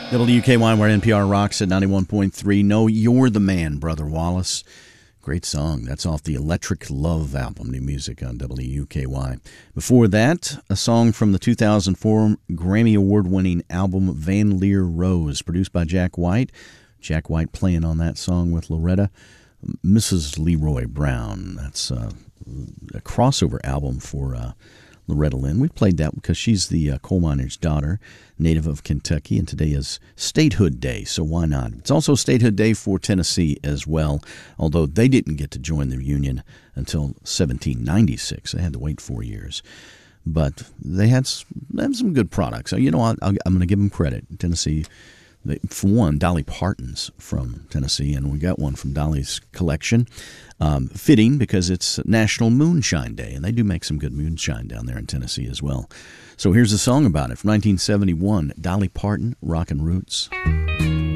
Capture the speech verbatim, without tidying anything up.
W K Y, where N P R rocks at ninety-one point three. No, You're the Man, Brother Wallace. Great song. That's off the Electric Love album, new music on W K Y. Before that, a song from the two thousand four Grammy Award-winning album Van Leer Rose, produced by Jack White. Jack White playing on that song with Loretta. Missus Leroy Brown. That's uh, a crossover album for uh, Loretta Lynn. We played that because she's the uh, coal miner's daughter, native of Kentucky, and today is Statehood Day, so why not? It's also Statehood Day for Tennessee as well, although they didn't get to join the Union until seventeen ninety-six. They had to wait four years. But they had, they had some good products. So, you know, I, I'm going to give them credit. Tennessee, they, for one, Dolly Parton's from Tennessee, and we got one from Dolly's collection. Um, fitting because it's National Moonshine Day, and they do make some good moonshine down there in Tennessee as well. So here's a song about it from nineteen seventy-one, Dolly Parton, Rockin' Roots.